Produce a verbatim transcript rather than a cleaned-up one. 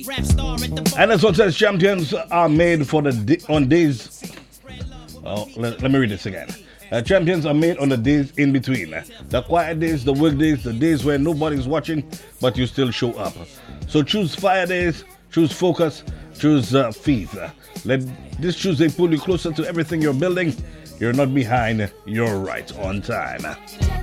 And that's what says champions are made for the di- on days. Oh, let, let me read this again. Uh, champions are made on the days in between. The quiet days, the work days, the days where nobody's watching, but you still show up. So choose fire days, choose focus, choose uh, faith. Let this Tuesday pull you closer to everything you're building. You're not behind, you're right on time.